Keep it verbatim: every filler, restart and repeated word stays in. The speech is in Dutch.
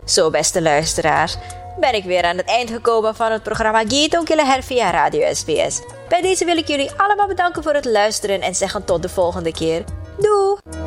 Zo, beste luisteraars, ben ik weer aan het eind gekomen van het programma Gitong Kilahar via Radio S B S. Bij deze wil ik jullie allemaal bedanken voor het luisteren en zeggen tot de volgende keer. Doei!